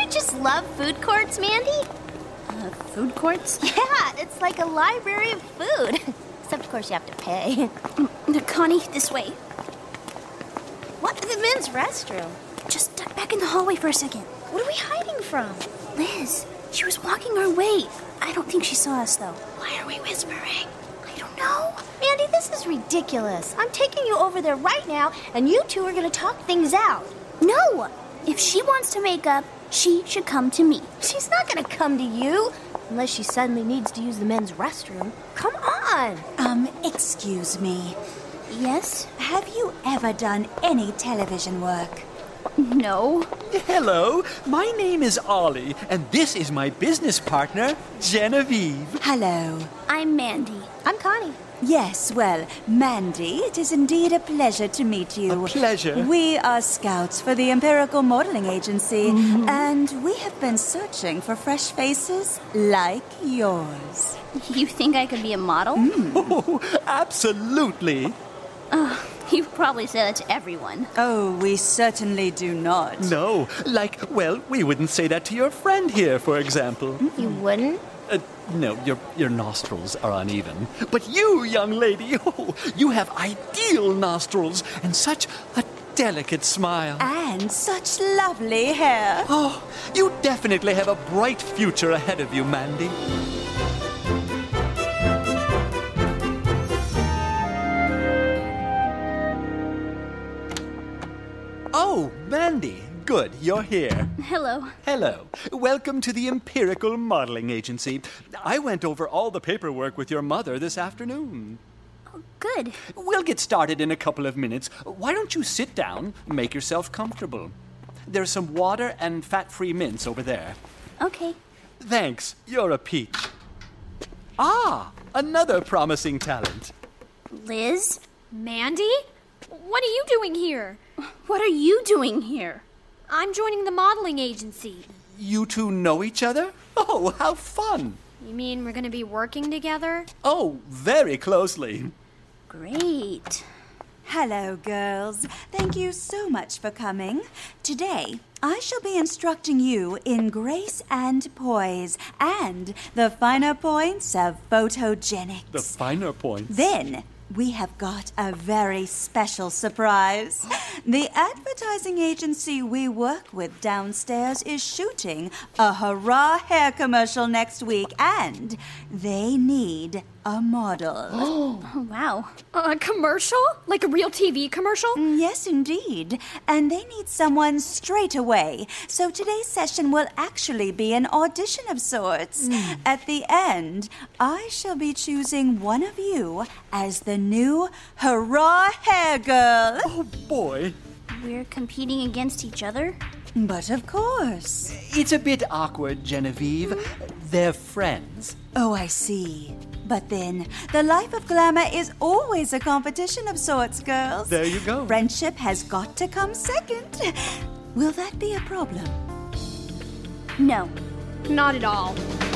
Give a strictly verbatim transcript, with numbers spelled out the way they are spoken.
you just love food courts, Mandy? Uh, food courts? Yeah, it's like a library of food. Except, of course, you have to pay. Connie, this way. What? The men's restroom? Just duck back in the hallway for a second. What are we hiding from? Liz, she was walking our way. I don't think she saw us, though. Why are we whispering? I don't know. Mandy, this is ridiculous. I'm taking you over there right now, and you two are going to talk things out. No! If she wants to make up, she should come to me. She's not going to come to you, unless she suddenly needs to use the men's restroom. Come on! Um, excuse me. Yes? Have you ever done any television work? No. Hello, my name is Ollie, and this is my business partner, Genevieve. Hello. I'm Mandy. I'm Connie. Yes, well, Mandy, it is indeed a pleasure to meet you. A pleasure. We are scouts for the Empirical Modeling Agency, mm-hmm. and we have been searching for fresh faces like yours. You think I could be a model? Mm. Oh, absolutely. Oh, you probably say that to everyone. Oh, we certainly do not. No, like, well, we wouldn't say that to your friend here, for example. You wouldn't? Uh, no, your your nostrils are uneven. But you, young lady, oh, you have ideal nostrils and such a delicate smile. And such lovely hair. Oh, you definitely have a bright future ahead of you, Mandy. Oh, Mandy. Good, you're here. Hello. Hello. Welcome to the Empirical Modeling Agency. I went over all the paperwork with your mother this afternoon. Oh, good. We'll get started in a couple of minutes. Why don't you sit down, make yourself comfortable? There's some water and fat-free mints over there. Okay. Thanks. You're a peach. Ah, another promising talent. Liz? Mandy? What are you doing here? What are you doing here? I'm joining the modeling agency. You two know each other? Oh, how fun! You mean we're going to be working together? Oh, very closely. Great. Hello, girls. Thank you so much for coming. Today, I shall be instructing you in grace and poise and the finer points of photogenics. The finer points. Then, we have got a very special surprise. The advertising agency we work with downstairs is shooting a hurrah hair commercial next week, and they need a model. Oh, wow. A commercial? Like a real T V commercial? Yes, indeed. And they need someone straight away. So today's session will actually be an audition of sorts. Mm. At the end, I shall be choosing one of you as the new hurrah hair girl. Oh, boy. We're competing against each other? But of course. It's a bit awkward, Genevieve. They're friends. Oh, I see. But then, the life of glamour is always a competition of sorts, girls. There you go. Friendship has got to come second. Will that be a problem? No. Not at all.